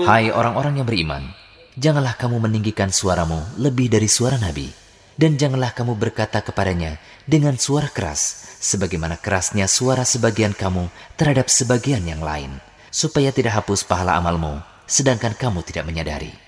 Hai orang-orang yang beriman, janganlah kamu meninggikan suaramu lebih dari suara Nabi, dan janganlah kamu berkata kepadanya dengan suara keras, sebagaimana kerasnya suara sebagian kamu terhadap sebagian yang lain, supaya tidak hapus pahala amalmu, sedangkan kamu tidak menyadari.